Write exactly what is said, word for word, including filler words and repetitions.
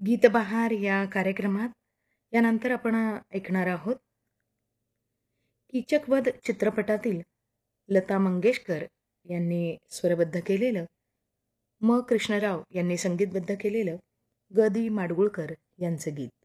गीतबहार या कार्यक्रमात यानंतर आपण ऐकणार आहोत कीचकवध चित्रपटातील लता मंगेशकर यांनी स्वरबद्ध केलेलं, म कृष्णराव यांनी संगीतबद्ध केलेलं ग दी माडगुळकर यांचं गीत.